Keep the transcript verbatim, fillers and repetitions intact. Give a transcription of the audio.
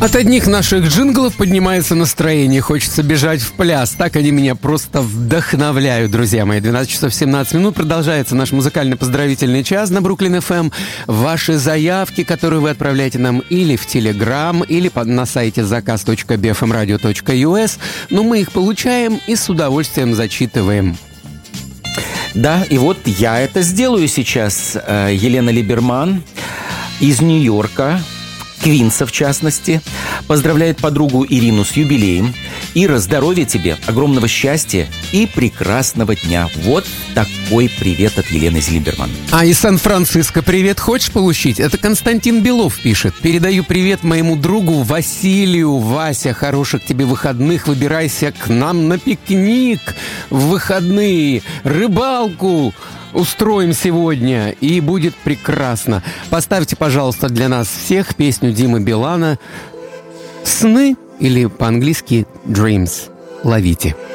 От одних наших джинглов поднимается настроение, хочется бежать в пляс. Так они меня просто вдохновляют, друзья мои. двенадцать часов семнадцать минут, продолжается наш музыкально-поздравительный час на Бруклин эф эм. Ваши заявки, которые вы отправляете нам или в Телеграм, или на сайте заказ точка би эф эм радио точка ю эс. Но мы их получаем и с удовольствием зачитываем. Да, и вот я это сделаю сейчас. Елена Либерман из Нью-Йорка, Квинса, в частности, поздравляет подругу Ирину с юбилеем. Ира, здоровья тебе, огромного счастья и прекрасного дня. Вот такой привет от Елены Либерман. А из Сан-Франциско привет хочешь получить? Это Константин Белов пишет. Передаю привет моему другу Василию. Вася, хороших тебе выходных. Выбирайся к нам на пикник в выходные. Рыбалку устроим сегодня, и будет прекрасно. Поставьте, пожалуйста, для нас всех песню Димы Билана «Сны», или по-английски «Dreams». Ловите.